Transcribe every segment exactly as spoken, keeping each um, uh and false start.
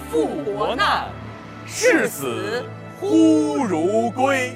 复国难，视死忽如归。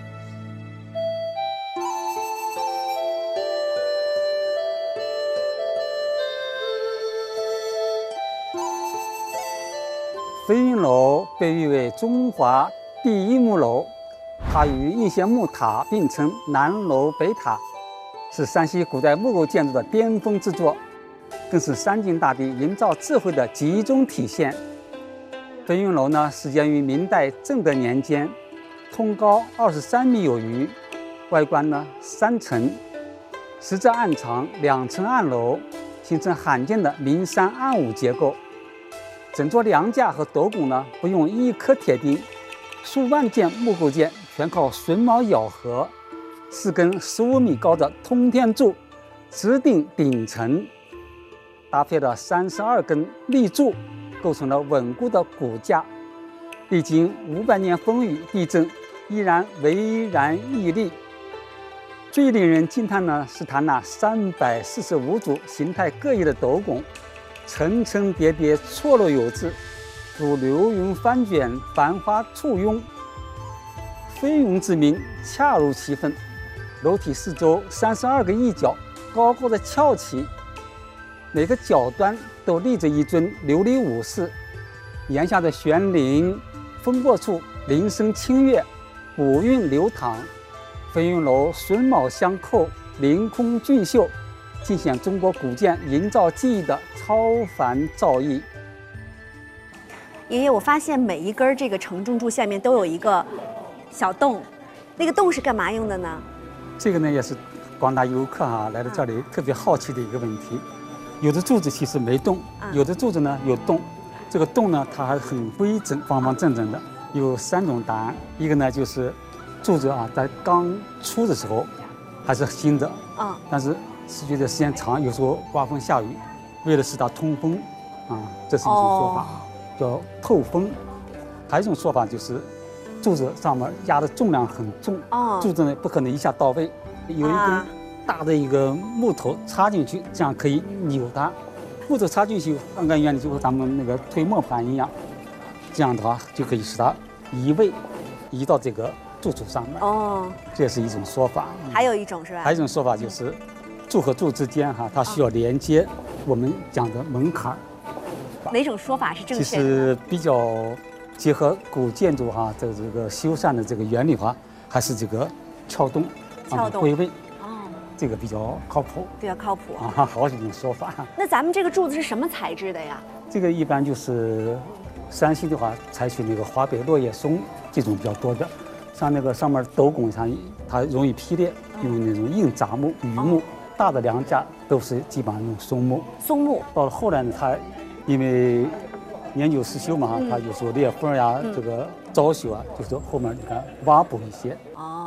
飞云楼被誉为中华第一木楼，它与应县木塔并称南楼北塔，是山西古代木构建筑的巅峰之作，更是山境大地营造智慧的集中体现。飞云楼呢，始建于明代正德年间，通高二十三米有余，外观呢三层，实则暗藏两层暗楼，形成罕见的明山暗五结构。整座梁架和斗拱呢，不用一颗铁钉，数万件木构件全靠榫卯咬合，四根十五米高的通天柱直顶顶层，搭配了三十二根立柱，构成了稳固的骨架。历经五百年风雨地震，依然巍然屹立。最令人惊叹呢，是它那三百四十五组形态各异的斗拱，层层叠叠，错落有致，如流云翻卷，繁花簇拥。飞云之名恰如其分。楼体四周三十二个翼角高高的翘起，每个角端都立着一尊琉璃武士，檐下的悬铃风过处铃声清越，古韵流淌。飞云楼榫卯相扣，凌空俊秀，尽显中国古建营造技艺的超凡造诣。 爷爷，我发现每一根这个承重柱下面都有一个小洞，那个洞是干嘛用的呢？ 这个呢，也是广大游客啊来到这里特别好奇的一个问题。有的柱子其实没洞，有的柱子呢有洞。这个洞呢，它还很规整，方方正正的。有三种答案，一个呢就是柱子啊，在刚出的时候还是新的，啊，但是持续的时间长，有时候刮风下雨，为了使它通风，啊，这是一种说法，哦、叫透风。还有一种说法就是，柱子上面压的重量很重，哦、柱子呢不可能一下到位，有一根大的一个木头插进去，这样可以扭它。木头插进去，按照原理就和咱们那个推磨盘一样，这样的话就可以使它移位，移到这个柱子上面。哦，这也是一种说法。 还有一种是吧？ 还有一种说法就是，柱和柱之间哈，它需要连接，我们讲的门槛。 哪种说法是正确的？ 其实比较结合古建筑哈的这个修缮的这个原理的话，还是这个撬洞， 撬洞归位。这个比较靠谱， 比较靠谱啊，好几种说法。 那咱们这个柱子是什么材质的呀？ 这个一般就是山西的话，采取那个华北落叶松这种比较多的，像那个上面斗拱上它容易劈裂，用那种硬杂木、榆木，哦、大的梁架都是基本上用松木。 松木到了后来呢，它因为年久失修嘛，嗯、它有时候裂缝呀，嗯、这个遭朽啊，就是后面你看挖补一些。哦。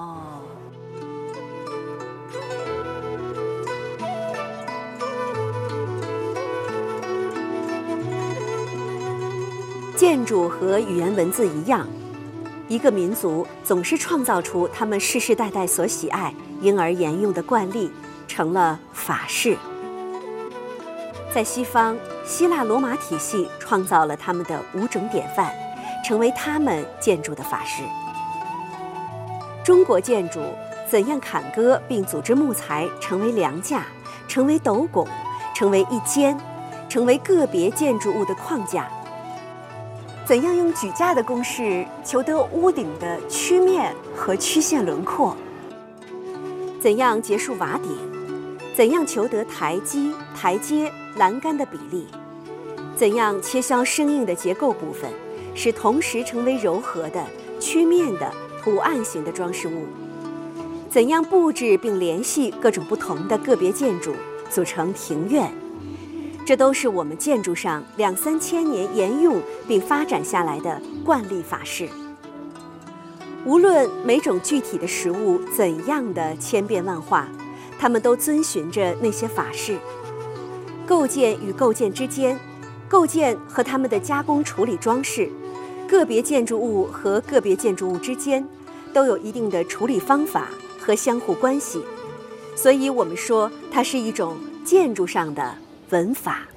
建筑和语言文字一样，一个民族总是创造出他们世世代代所喜爱、因而沿用的惯例，成了法式。在西方，希腊罗马体系创造了他们的五种典范，成为他们建筑的法式。中国建筑怎样砍割并组织木材成为梁架，成为斗拱，成为一间，成为个别建筑物的框架？怎样用举架的公式求得屋顶的曲面和曲线轮廓？怎样结束瓦顶？怎样求得台基、台阶、栏杆的比例？怎样切削生硬的结构部分，使同时成为柔和的、曲面的、图案型的装饰物？怎样布置并联系各种不同的个别建筑，组成庭院？这都是我们建筑上两三千年沿用并发展下来的惯例法式。无论每种具体的实物怎样的千变万化，它们都遵循着那些法式。构件与构件之间，构件和它们的加工处理装饰，个别建筑物和个别建筑物之间，都有一定的处理方法和相互关系。所以我们说它是一种建筑上的文法。